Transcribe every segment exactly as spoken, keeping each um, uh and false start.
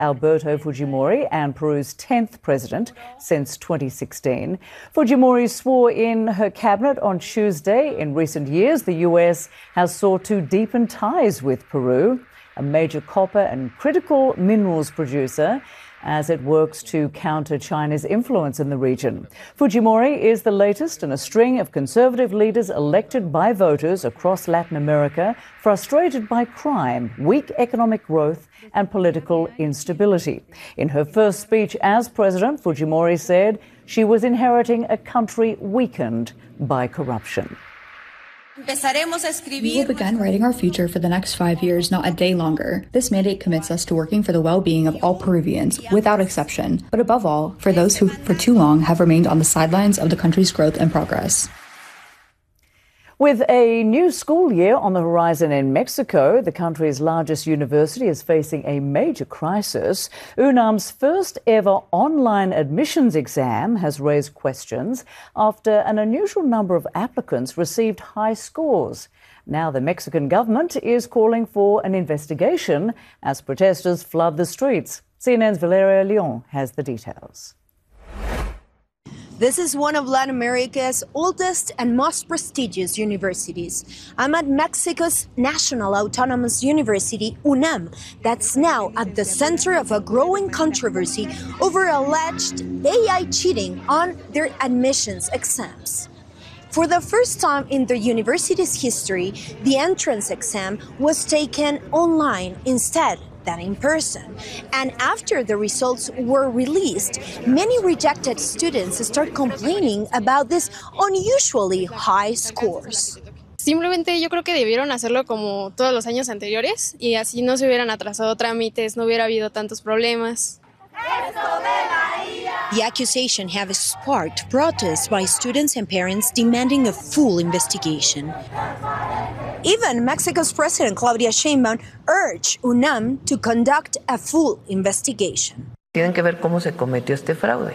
Alberto Fujimori and Peru's tenth president since twenty sixteen. Fujimori swore in her cabinet on Tuesday. In recent years, the U S has sought to deepen ties with Peru, a major copper and critical minerals producer, as it works to counter China's influence in the region. Fujimori is the latest in a string of conservative leaders elected by voters across Latin America, frustrated by crime, weak economic growth, and political instability. In her first speech as president, Fujimori said she was inheriting a country weakened by corruption. We will begin writing our future for the next five years, not a day longer. This mandate commits us to working for the well-being of all Peruvians, without exception, but above all, for those who for too long have remained on the sidelines of the country's growth and progress. With a new school year on the horizon in Mexico, the country's largest university is facing a major crisis. UNAM's first ever online admissions exam has raised questions after an unusual number of applicants received high scores. Now the Mexican government is calling for an investigation as protesters flood the streets. C N N's Valeria Leon has the details. This is one of Latin America's oldest and most prestigious universities. I'm at Mexico's National Autonomous University, UNAM, that's now at the center of a growing controversy over alleged A I cheating on their admissions exams. For the first time in the university's history, the entrance exam was taken online instead than in person. And after the results were released, many rejected students start complaining about these unusually high scores. Simplemente yo creo que debieron hacerlo como todos los años anteriores y así no se hubieran atrasado trámites, no hubiera habido tantos problemas. The accusation have sparked protests by students and parents demanding a full investigation. Even Mexico's President Claudia Sheinbaum urged UNAM to conduct a full investigation. Tienen que ver cómo se cometió este fraude.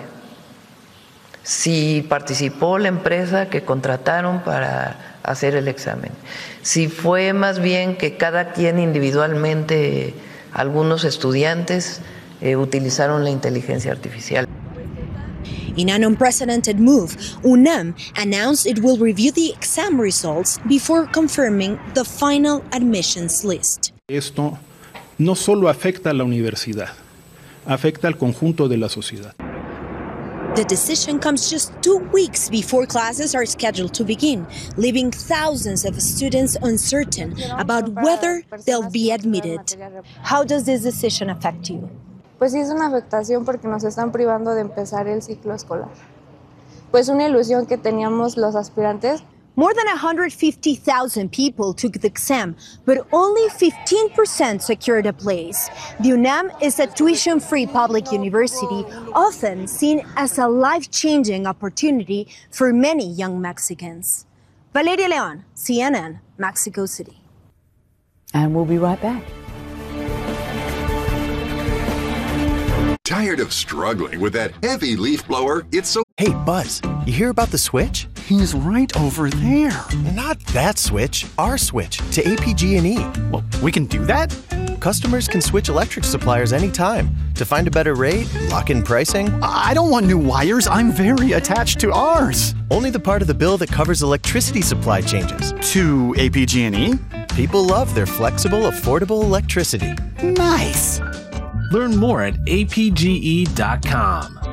Si participó la empresa que contrataron para hacer el examen. Si fue más bien que cada quien individualmente, algunos estudiantes, eh, utilizaron la inteligencia artificial. In an unprecedented move, UNAM announced it will review the exam results before confirming the final admissions list. Esto no solo afecta a la universidad, afecta al conjunto de la sociedad. The decision comes just two weeks before classes are scheduled to begin, leaving thousands of students uncertain about whether they'll be admitted. How does this decision affect you? Pues sí es una afectación porque nos están privando de empezar el ciclo escolar. Pues una ilusión que teníamos los aspirantes. More than one hundred fifty thousand people took the exam, but only fifteen percent secured a place. The UNAM is a tuition-free public university, often seen as a life-changing opportunity for many young Mexicans. Valeria Leon, C N N, Mexico City. And we'll be right back. Tired of struggling with that heavy leaf blower? It's so... Hey, Buzz, you hear about the switch? He's right over there. Not that switch, our switch to A P G and E. Well, we can do that? Customers can switch electric suppliers anytime to find a better rate, lock in pricing. I don't want new wires. I'm very attached to ours. Only the part of the bill that covers electricity supply changes. To A P G and E? People love their flexible, affordable electricity. Nice. Learn more at A P G E dot com.